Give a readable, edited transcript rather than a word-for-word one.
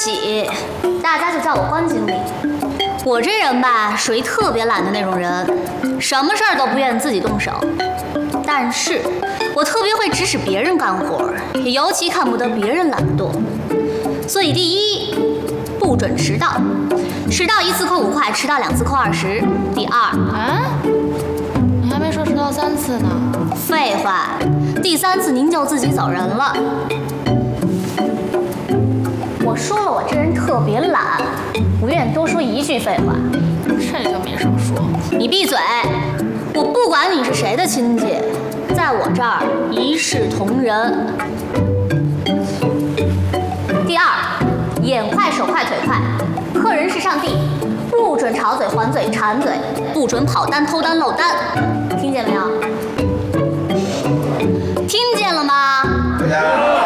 起，大家就叫我关经理。我这人吧，属于特别懒的那种人，什么事儿都不愿意自己动手。但是，我特别会指使别人干活，也尤其看不得别人懒惰。所以，第一，不准迟到，迟到1次扣5块，迟到2次扣20。第二， 你还没说迟到3次呢。 废话，第3次您就自己走人了。我说了，我这人特别懒，不愿意多说一句废话。 这就没什么说。 你闭嘴！我不管你是谁的亲戚，在我这儿一视同仁。第二，眼快手快腿快，客人是上帝，不准吵嘴还嘴馋嘴，不准跑单偷单漏单，听见没有？听见了吗？